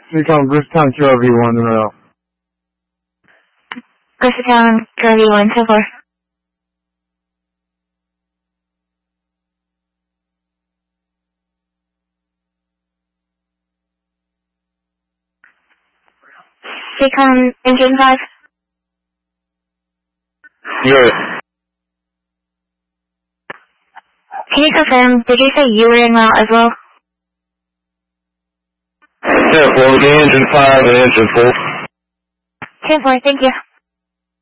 Recon Bridgetown QRV1 in row. Bridgetown QRV1, 10-4. Recon Engine 5. Yes. Can you confirm, did you say you were in route as well? 10-4, the engine 5 and engine 4. 10-4, thank you.